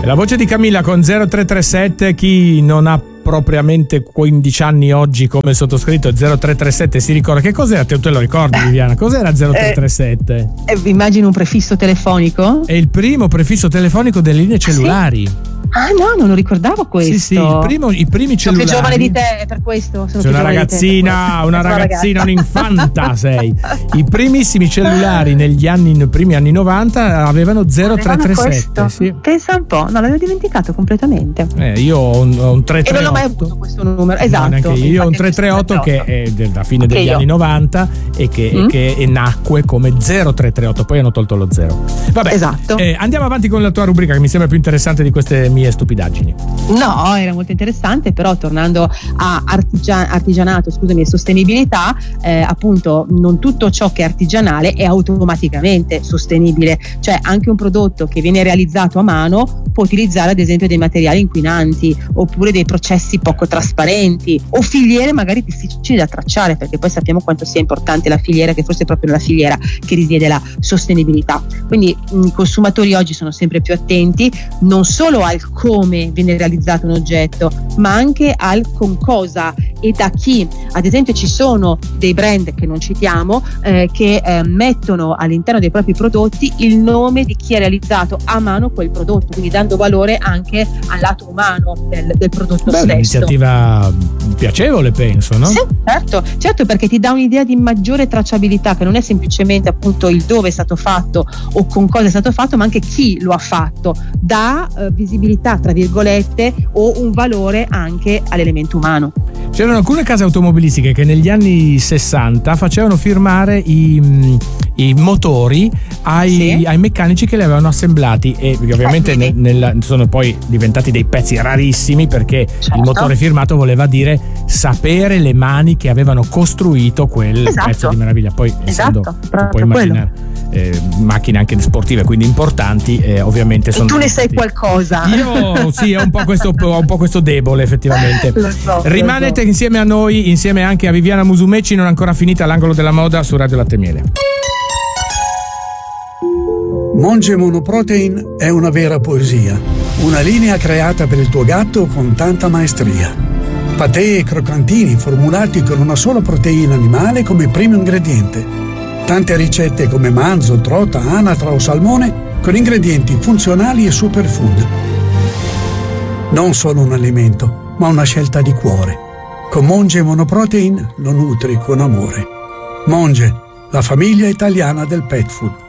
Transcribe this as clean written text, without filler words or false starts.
La voce di Camilla con 0337, chi non ha propriamente 15 anni oggi come sottoscritto, 0337 si ricorda che cos'era? Te lo ricordi, Viviana? Cos'era 0337? Immagino un prefisso telefonico? È il primo prefisso telefonico delle linee cellulari. Sì? Ah no, non lo ricordavo questo. Sì, i primi cellulari. Sono più giovane di te, per questo. Sei una ragazzina, un'infanta sei. I primissimi cellulari nei primi anni 90 avevano 0337. Sì. Pensa un po', no, l'avevo dimenticato completamente. Io ho un 338. E non ho mai avuto questo numero, esatto. Io ho un 338 che è della fine degli anni 90 e che nacque come 0338, poi hanno tolto lo 0. Vabbè, esatto. Andiamo avanti con la tua rubrica, che mi sembra più interessante di queste mie stupidaggini. No, era molto interessante, però tornando a artigianato, e sostenibilità, appunto non tutto ciò che è artigianale è automaticamente sostenibile, cioè anche un prodotto che viene realizzato a mano può utilizzare ad esempio dei materiali inquinanti oppure dei processi poco trasparenti o filiere magari difficili da tracciare, perché poi sappiamo quanto sia importante la filiera, che forse è proprio nella filiera che risiede la sostenibilità. Quindi i consumatori oggi sono sempre più attenti non solo al come viene realizzato un oggetto, ma anche al con cosa e da chi. Ad esempio ci sono dei brand che non citiamo che mettono all'interno dei propri prodotti il nome di chi ha realizzato a mano quel prodotto, quindi dando valore anche al lato umano del prodotto stesso. È un'iniziativa piacevole, penso, no? Sì, certo, perché ti dà un'idea di maggiore tracciabilità, che non è semplicemente appunto il dove è stato fatto o con cosa è stato fatto, ma anche chi lo ha fatto, dà visibilità tra virgolette o un valore anche all'elemento umano. C'erano alcune case automobilistiche che negli anni 60 facevano firmare i motori ai meccanici che li avevano assemblati, e ovviamente sono poi diventati dei pezzi rarissimi, perché il motore firmato voleva dire sapere le mani che avevano costruito quel pezzo di meraviglia. Poi puoi immaginare macchine anche sportive, quindi importanti, ovviamente sono. E tu ne sai qualcosa? Io sì, ho un po' questo debole, effettivamente. Rimanete insieme a noi, insieme anche a Viviana Musumeci, non è ancora finita l'angolo della moda su Radio Latte Miele. Monge Monoprotein è una vera poesia, una linea creata per il tuo gatto con tanta maestria. Patè e croccantini formulati con una sola proteina animale come primo ingrediente. Tante ricette come manzo, trota, anatra o salmone con ingredienti funzionali e superfood. Non solo un alimento, ma una scelta di cuore. Con Monge Monoprotein lo nutri con amore. Monge, la famiglia italiana del pet food.